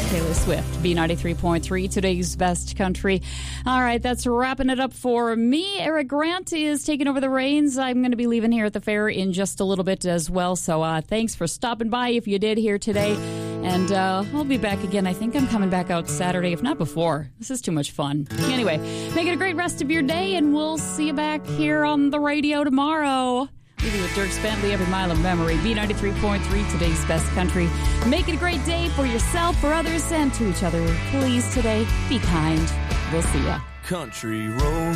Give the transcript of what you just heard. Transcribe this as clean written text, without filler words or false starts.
Taylor Swift, B93.3, today's best country. All right, that's wrapping it up for me. Eric Grant is taking over the reins. I'm going to be leaving here at the fair in just a little bit as well. So thanks for stopping by if you did here today. And I'll be back again. I think I'm coming back out Saturday, if not before. This is too much fun. Anyway, make it a great rest of your day, and we'll see you back here on the radio tomorrow. Leave you with Dierks Bentley, Every Mile of Memory, B93.3, today's best country. Make it a great day for yourself, for others, and to each other. Please today, be kind. We'll see ya. Country road.